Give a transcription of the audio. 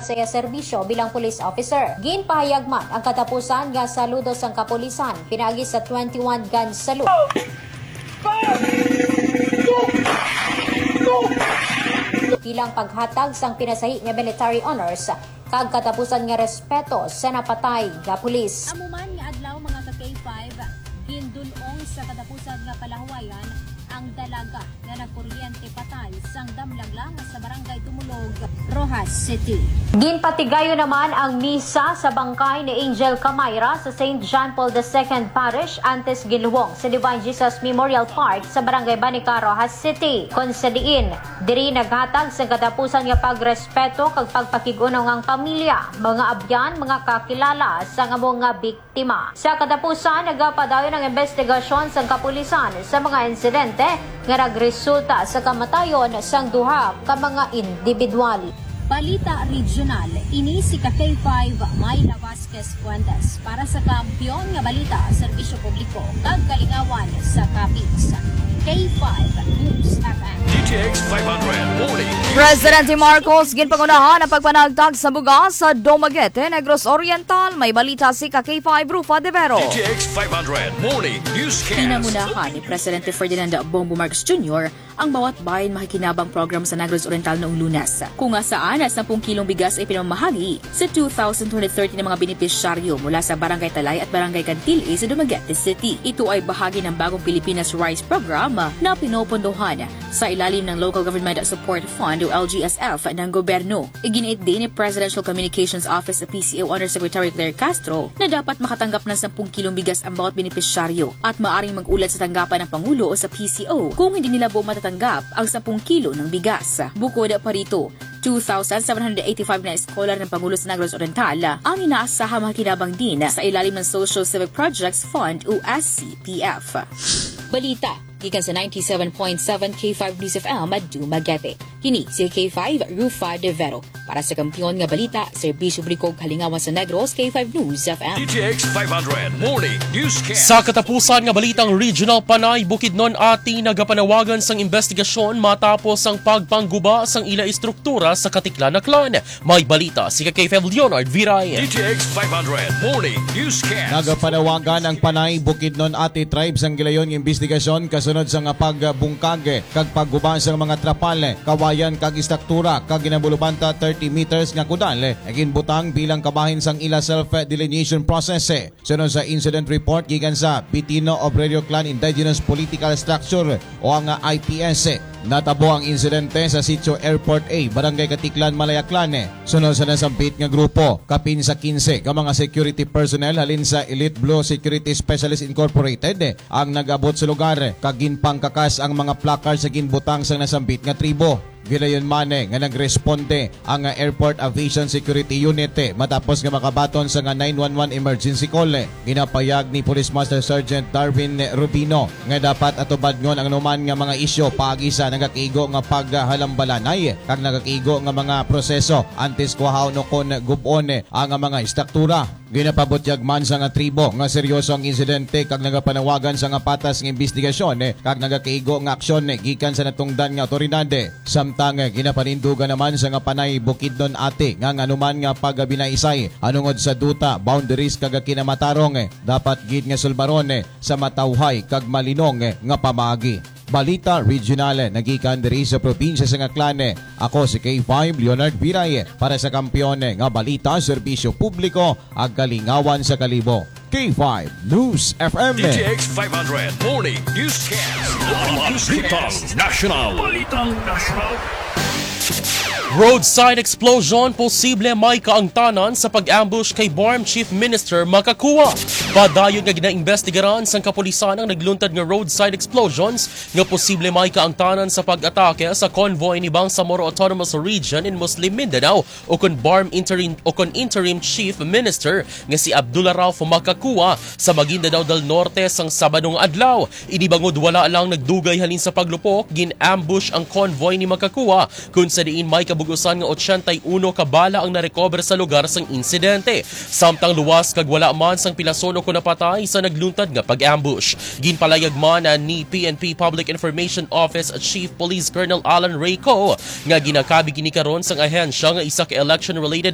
sa iya serbisyo bilang police officer. Ginpahayag man ang katapusan nga saludo sang kapulisan pinaagi sa 21 gun salute. Bilang paghatag sang pinasahi nga military honors kag katapusan nga respeto sa napatay nga pulis. Amuman nga adlaw mga ka-K5 gindulong sa katapusan nga palahuwayan ang dalaga nga nagkuryente patay sang damlaglang sa barangay Tumulog, Rojas City. Ginpatigayo naman ang misa sa bangkay ni Angel Camayra sa St. John Paul II Parish antes giluwong sa Divine Jesus Memorial Park sa barangay Banica, Rojas City. Kung sa diin, diri naghatag sa katapusan nga pagrespeto kag pagpakiguno ang pamilya, mga abyan, mga kakilala sa mga biktima. Sa katapusan, nagapadayon ang investigasyon sa kapulisan sa mga insidente nga nagresulta sa kamatayon sang duha ka mga individual. Balita Regional, ini si K5 Mayla Vasquez Fuentes para sa kampyon nga balita serbisyo publiko kag kalingawan sa Capiz. K5 News FM. DTX 500 Morning. Presidente Marcos ginpangunahan ang pagpanagtag sa bugas sa Dumaguete, Negros Oriental. May balita si K5 Rufa de Vero. DTX 500 Morning Newscast. Pinamunahan ni Presidente Ferdinand Bongbong Marcos Jr. ang bawat bayan makikinabang program sa Negros Oriental noong Lunes. Kung saan 10 kilong bigas ay pinamamahagi sa 2,230 na mga benepisyaryo mula sa Barangay Talay at Barangay Cantili sa Dumaguete City. Ito ay bahagi ng bagong Pilipinas Rice Program na pinopondohan sa ilalim ng Local Government Support Fund o LGSF ng gobyerno. Iginiit din ni Presidential Communications Office PCO Undersecretary Claire Castro na dapat makatanggap ng 10 kilong bigas ang bawat benepisyaryo at maaaring mag-ulat sa tanggapan ng Pangulo o sa PCO kung hindi nila buo matatanggap ang 10 kilo ng bigas. Bukod pa rito, 2,785 na eskolar ng Pangulo sa Negros Oriental ang inaasahang makikinabang din sa ilalim ng Social Civic Projects Fund o SCPF. Balita gikan sa 97.7 K5 News FM at Dumaguete. Kini si K5 Rufa de Vero para sa kampyon nga balita, serbisyo publiko kalingawan sa Negros, K5 News FM. DTX 500 Morning Newscast. Sa katapusan nga balitang Regional Panay Bukidnon ati nagapanawagan sang investigasyon matapos ang pagpangguba sang ila istruktura sa Katiklan na Klan. May balita si K5 Leonard Viray. DTX 500 Morning Newscast. Nagapanawagan ang Panay Bukidnon ati tribes ang gilayon ng investigasyon kasunod sa nga pagbungkag kag pagguba sa mga trapal, kawayan kag istruktura kag ginabulubanta 30 meters nga kudal agin butang bilang kabahin sang ila self-delineation process. Sunod sa incident report gikan sa Pitino Obrero Clan Indigenous Political Structure o ang IPS, natabo ang insidente sa Sitio Airport A, Barangay Katiklan, Malayaklan. Sunod sa nasampit nga grupo, kapin sa 15 ka mga security personnel halin sa Elite Blue Security Specialist Incorporated ang nag-abot sa lugar kag ginpangkakas ang mga placards sa ginbutang sa nasampit nga tribo. Gilayon mane nga nagresponde ang Airport Aviation Security Unit matapos nga makabaton sa nga 911 emergency call. Ginapayag ni Police Master Sergeant Darwin Rubino nga dapat atubad ngon ang numan nga mga isyo paagi sa nagakigo nga paghalambalanay kag nagakigo nga mga proseso antes kuhaw no kon gubon ang mga istruktura. Ginapabutyag man sa nga tribo nga seryoso ang insidente kag nagapanawagan sa nga patas nga investigasyon kag nagakigo nga aksyon gikan sa natungdan nga otoridad. Samtang ginapanindugan naman sa nga Panay Bukidnon ati nga anuman nga pagabinaisay anungod sa duta boundaries kag kinamatarong dapat gid nga sulbaron sa matawhay kag malinong nga pamaagi. Balita Regional nagikan diri sa probinsya sa nga Klan. Ako si K5 Leonard Viray para sa kampyon nga balita, serbisyo publiko ag kalingawan sa kalibo. K5 News FM. DTX 500 Morning Newscast. Balitang National. Balitang National. Roadside explosion, posible may kaangtanan sa pag-ambush kay BARM Chief Minister Makakuwa. Padayon nga ginaimbestigaran sang kapulisan ang nagluntad nga roadside explosions nga posible may kaangtanan sa pag-atake sa convoy ni Bangsamoro Autonomous Region in Muslim Mindanao o kon BARM interim Chief Minister nga si Abdullah Rauf Makakuwa sa Maguindanao del Norte sang Sabadong adlaw. Inibangod wala lang nagdugay halin sa paglupok, gin-ambush ang convoy ni Makakuwa kung sa diin may kabugusan nga 81 kabala ang narecover sa lugar sang insidente. Samtang luwas kag wala man sang pilason o kunapatay sa nagluntad nga pag-ambush. Ginpalayag man ni PNP Public Information Office Chief Police Colonel Alan Rayco nga ginakabi kini karon sang ahensya nga isa ka election-related